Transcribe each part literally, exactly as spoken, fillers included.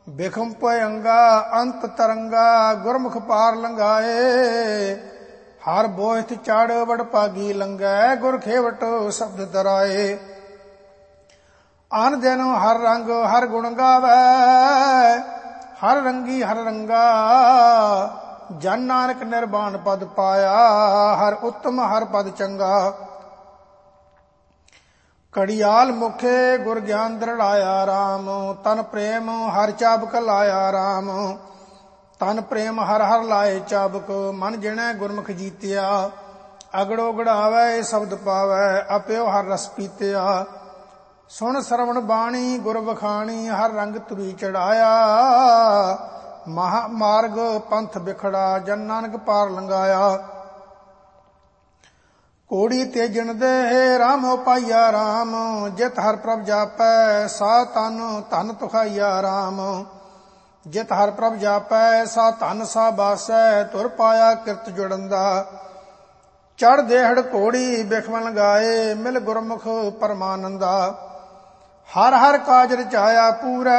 ਬਿਖਮ ਭਯੰਗਾ ਅੰਤ ਤਰੰਗਾ ਗੁਰਮੁਖ ਪਾਰ ਲੰਘਾਏ। ਹਰ ਬੋਹਿਤ ਚੜ ਵਡ ਭਾਗੀ ਲੰਘੈ ਗੁਰ ਖੇਵਟ ਸ਼ਬਦ ਦਰਾਏ। ਆਨ ਦਿਨ ਹਰ ਰੰਗ ਹਰ ਗੁਣ ਗਾਵੈ ਹਰ ਰੰਗੀ ਹਰ ਰੰਗਾ। ਜਨ ਨਾਨਕ ਨਿਰਵਾਣ ਪਦ ਪਾਇਆ ਹਰ ਉਤਮ ਹਰ ਪਦ ਚੰਗਾ। ਕੜਿਆਲ ਮੁਖੇ ਗੁਰ ਗਿਆਨ ਦ੍ਰਿੜਾਇਆ ਰਾਮ। ਤਨ ਪ੍ਰੇਮ ਹਰ ਚਾਬਕ ਲਾਇਆ ਰਾਮ। ਤਨ ਪ੍ਰੇਮ ਹਰ ਹਰ ਲਾਏ ਚਾਬਕ ਮਨ ਜਿਣੈ ਗੁਰਮੁਖ ਜੀਤਿਆ। ਅਗੜੋ ਗੜਾਵੈ ਸ਼ਬਦ ਪਾਵੈ ਅਪਿਓ ਹਰ ਰਸ ਪੀਤਿਆ। ਸੁਣ ਸਰਵਣ ਬਾਣੀ ਗੁਰ ਵਖਾਣੀ ਹਰ ਰੰਗ ਤੁਰੀ ਚੜਾਇਆ। ਮਹਾ ਮਾਰਗ ਪੰਥ ਬਿਖੜਾ ਜਨ ਨਾਨਕ ਪਾਰ ਲੰਘਾਇਆ। ਕੋੜੀ ਤੇਜਣ ਦੇ ਰਾਮੋ ਪਾਈਆ ਰਾਮ। ਜਿਤ ਹਰ ਪ੍ਰਭ ਜਾਪੈ ਸਾ ਤਨ ਧਨ ਤੁਖਾਈਆ ਰਾਮ। ਜਿਤ ਹਰ ਪ੍ਰਭ ਜਾਪੈ ਸਾ ਧਨ ਸਾ ਬਾਸੈ ਤੁਰ ਪਾਇਆ ਕਿਰਤ ਜੁੜੰਦਾ। ਚੜ ਦੇਹੜ ਘੋੜੀ ਬਿਖਮਨ ਗਾਏ ਮਿਲ ਗੁਰਮੁਖ ਪਰਮਾਨੰਦਾ। ਹਰ ਹਰ ਕਾਜ ਰਚਾਇਆ ਪੂਰੈ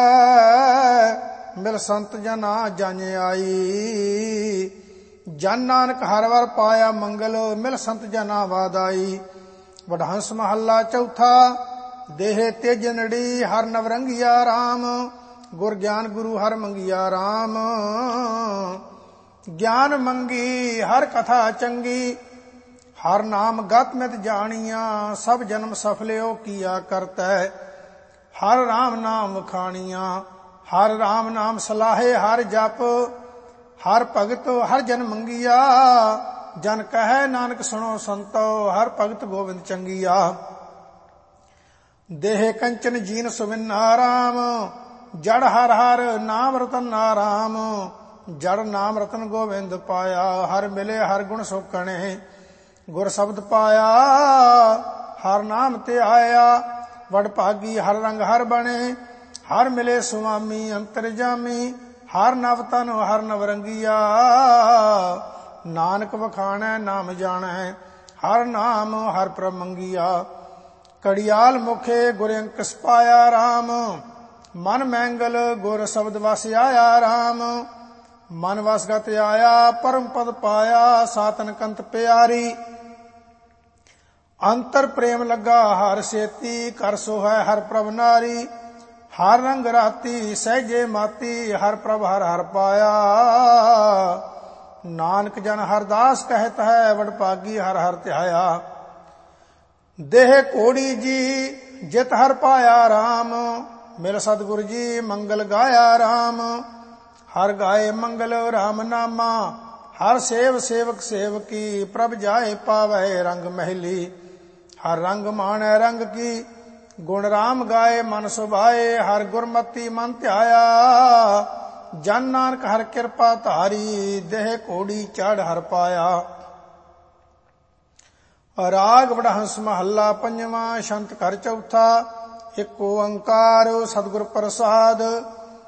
ਮਿਲ ਸੰਤ ਜਨਾ ਜਨ ਆਈ। ਜਨ ਨਾਨਕ ਹਰ ਵਰ ਪਾਇਆ ਮੰਗਲ ਮਿਲ ਸੰਤ ਜਨਾ ਵਾਦਾਈ। ਵਡਹੰਸ ਮਹੱਲਾ ਚੌਥਾ। ਦੇਹ ਤੇਜਨੜੀ ਹਰ ਨਵਰੰਗੀਆ ਰਾਮ। ਗੁਰ ਗਿਆਨ ਗੁਰੂ ਹਰ ਮੰਗੀਆ ਰਾਮ। ਗਿਆਨ ਮੰਗੀ ਹਰ ਕਥਾ ਚੰਗੀ ਹਰ ਨਾਮ ਗਤ ਮਿਤ ਜਾਣੀਆਂ। ਸਭ ਜਨਮ ਸਫਲਿਓ ਕੀਆ ਕਰਤੈ ਹਰ ਰਾਮ ਨਾਮ ਵਖਾਣੀਆਂ। ਹਰ ਰਾਮ ਨਾਮ ਸਲਾਹੇ ਹਰ ਜਪ ਹਰ ਭਗਤ ਹਰ ਜਨ ਮੰਗੀਆ। ਜਨ ਕਹੈ ਨਾਨਕ ਸੁਣੋ ਸੰਤੋ ਹਰ ਭਗਤ ਗੋਬਿੰਦ ਚੰਗੀਆ। ਦੇਹ ਕੰਚਨ ਜੀਨ ਸੁਵਿੰਨਾ ਰਾਮ। ਜੜ ਹਰ ਹਰ ਨਾਮ ਰਤਨ ਨਾਰਾਮ। ਜੜ ਨਾਮ ਰਤਨ ਗੋਬਿੰਦ ਪਾਇਆ ਹਰ ਮਿਲੇ ਹਰ ਗੁਣ ਸੋਕਣੇ। ਗੁਰ ਸ਼ਬਦ ਪਾਇਆ ਹਰ ਨਾਮ ਤੇ ਆਇਆ। ਵਡ ਭਾਗੀ ਹਰ ਰੰਗ ਹਰ ਬਣੇ ਹਰ ਮਿਲੇ ਸੁਆਮੀ ਅੰਤਰਜਾਮੀ। ਹਰ ਨਵ ਤਨ ਹਰ ਨਵਰੰਗੀਆ। ਨਾਨਕ ਵਖਾਣੈ ਨਾਮ ਜਾਣੈ ਹਰ ਨਾਮ ਹਰ ਪ੍ਰਭ ਮੰਗੀਆ। ਕੜਿਆਲ ਮੁਖੇ ਗੁਰ ਅੰਕਸ ਪਾਇਆ ਰਾਮ। ਮਨ ਮੈਂਗਲ ਗੁਰ ਸ਼ਬਦ ਵਸ ਆਇਆ ਰਾਮ। ਮਨ ਵਸਗਤ ਆਇਆ ਪਰਮ ਪਦ ਪਾਇਆ ਸਾਤਨ ਕੰਤ ਪਿਆਰੀ। ਅੰਤਰ ਪ੍ਰੇਮ ਲੱਗਾ ਹਰ ਸੇਤੀ ਕਰ ਸੋਹੈ ਹਰ ਪ੍ਰਭ ਨਾਰੀ। ਹਰ ਰੰਗ ਰਾਤੀ ਸਹਿਜੇ ਮਾਤੀ ਹਰ ਪ੍ਰਭ ਹਰ ਹਰ ਪਾਇਆ। ਨਾਨਕ ਜਨ ਹਰਦਾਸ ਕਹਿਤ ਹੈ ਵਡ ਭਾਗੀ ਹਰ ਹਰ ਧਿਆਇਆ। ਦੇਹ ਘੋੜੀ ਜੀ ਜਿਤ ਹਰ ਪਾਇਆ ਰਾਮ। ਮਿਲ ਸਤਿਗੁਰ ਜੀ ਮੰਗਲ ਗਾਇਆ ਰਾਮ। ਹਰ ਗਾਏ ਮੰਗਲ ਰਾਮ ਨਾਮਾ। ਹਰ ਸੇਵ ਸੇਵਕ ਸੇਵਕੀ ਪ੍ਰਭ ਜਾਏ ਪਾਵੈ ਰੰਗ ਮਹਿਲੀ। ਹਰ ਰੰਗ ਮਾਣੈ ਰੰਗ ਕੀ ਗੁਣ ਰਾਮ ਗਾਏ ਮਨ ਸੁਭਾਏ। ਹਰ ਗੁਰਮਤੀ ਮਨ ਧਿਆਇਆ ਜਨ ਨਾਨਕ ਹਰ ਕਿਰਪਾ ਧਾਰੀ। ਦੇਹ ਘੋੜੀ ਚੜ ਹਰ ਪਾਇਆ। ਰਾਗ ਵਡਹੰਸ ਮਹੱਲਾ ਪੰਜਵਾਂ। ਛੰਤ ਘਰ ਚੌਥਾ। ਇਕ ਓੰਕਾਰ ਸਤਿਗੁਰ ਪ੍ਰਸਾਦ।